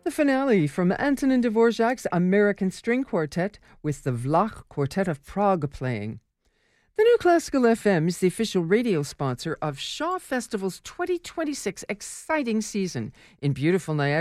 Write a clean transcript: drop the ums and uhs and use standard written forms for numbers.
The finale from Antonin Dvorak's American String Quartet with the Vlach Quartet of Prague playing. The New Classical FM is the official radio sponsor of Shaw Festival's 2026 exciting season in beautiful Niagara